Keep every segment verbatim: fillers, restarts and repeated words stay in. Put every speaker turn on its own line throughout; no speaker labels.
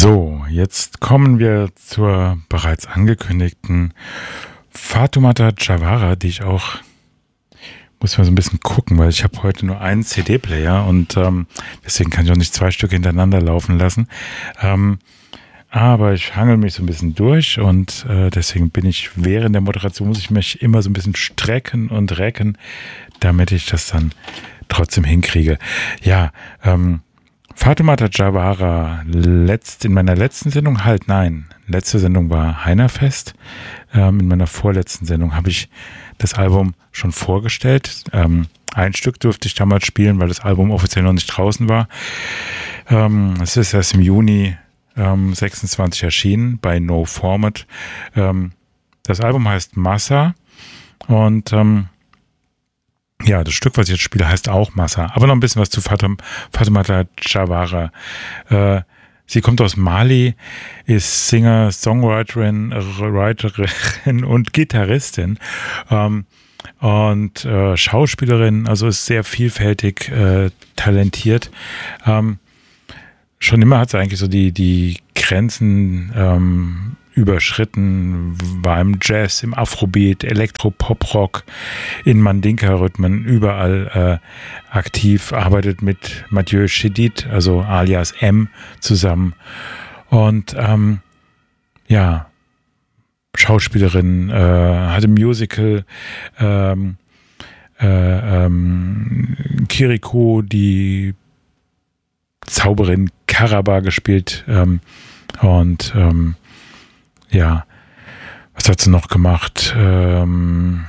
So, jetzt kommen wir zur bereits angekündigten Fatoumata Jawara, die ich auch, muss mal so ein bisschen gucken, weil ich habe heute nur einen C D-Player und ähm, deswegen kann ich auch nicht zwei Stück hintereinander laufen lassen. Ähm, aber ich hangel mich so ein bisschen durch und äh, deswegen bin ich während der Moderation, muss ich mich immer so ein bisschen strecken und recken, damit ich das dann trotzdem hinkriege. Ja, ähm, Fatoumata Jawara, letzt, in meiner letzten Sendung, halt nein, letzte Sendung war Heinerfest. Ähm, in meiner vorletzten Sendung habe ich das Album schon vorgestellt. Ähm, ein Stück durfte ich damals spielen, weil das Album offiziell noch nicht draußen war. Ähm, es ist erst im Juni ähm, sechsundzwanzig erschienen bei No Format. Ähm, das Album heißt Massa und ähm, ja, das Stück, was ich jetzt spiele, heißt auch Massa. Aber noch ein bisschen was zu Fatum, Fatoumata Jawara. Äh, sie kommt aus Mali, ist Singer, Songwriterin, Writerin und Gitarristin. Ähm, und äh, Schauspielerin, also ist sehr vielfältig äh, talentiert. Ähm, schon immer hat sie eigentlich so die, die Grenzen ähm, überschritten, war im Jazz, im Afrobeat, Elektro, Pop-Rock, in Mandinka-Rhythmen überall äh, aktiv, arbeitet mit Mathieu Chédid, also alias M, zusammen und ähm, ja, Schauspielerin, äh, hatte Musical, ähm, äh, ähm, Kiriko, die Zauberin Karaba gespielt ähm, und ähm, ja, was hat sie noch gemacht? Ähm,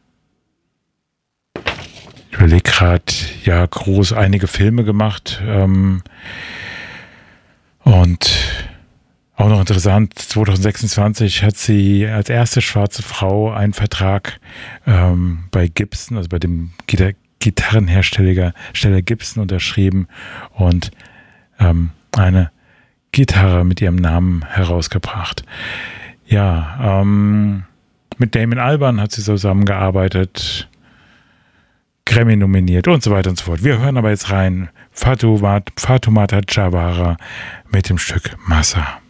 ich überlege gerade, ja, groß einige Filme gemacht. Ähm, und auch noch interessant, zwanzig sechsundzwanzig hat sie als erste schwarze Frau einen Vertrag ähm, bei Gibson, also bei dem Gitar- Gitarrenhersteller Steller Gibson unterschrieben und ähm, eine Gitarre mit ihrem Namen herausgebracht. Ja, ähm, mit Damon Albarn hat sie zusammengearbeitet, Grammy nominiert und so weiter und so fort. Wir hören aber jetzt rein Fatoumata Jawara mit dem Stück Massa.